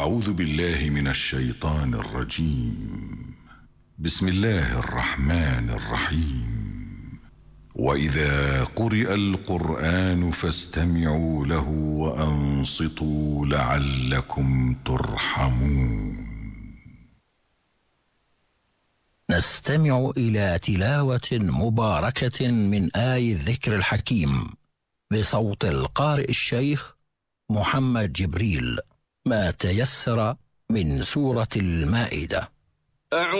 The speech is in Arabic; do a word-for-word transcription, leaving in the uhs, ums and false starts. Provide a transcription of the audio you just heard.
أعوذ بالله من الشيطان الرجيم. بسم الله الرحمن الرحيم. وإذا قرئ القرآن فاستمعوا له وأنصتوا لعلكم ترحمون. نستمع إلى تلاوة مباركة من آي الذكر الحكيم بصوت القارئ الشيخ محمد جبريل، ما تيسر من سورة المائدة.